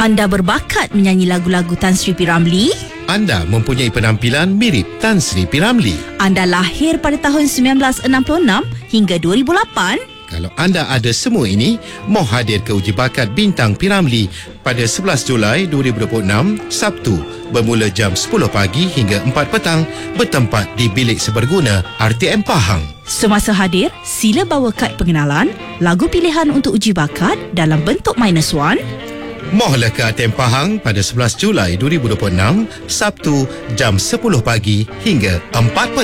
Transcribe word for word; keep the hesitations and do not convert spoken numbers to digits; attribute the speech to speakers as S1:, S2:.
S1: Anda berbakat menyanyi lagu-lagu Tan Sri P. Ramlee?
S2: Anda mempunyai penampilan mirip Tan Sri P. Ramlee.
S1: Anda lahir pada tahun sembilan belas enam puluh enam hingga dua ribu lapan?
S2: Kalau anda ada semua ini, mau hadir ke uji bakat Bintang P. Ramlee pada sebelas Julai dua ribu dua puluh enam, Sabtu, bermula jam sepuluh pagi hingga empat petang, bertempat di Bilik Seberguna R T M Pahang.
S1: Semasa hadir, sila bawa kad pengenalan, lagu pilihan untuk uji bakat dalam bentuk minus one.
S2: Mohlah ke R T M Pahang pada sebelas Julai dua ribu dua puluh enam, Sabtu, jam sepuluh pagi hingga empat petang.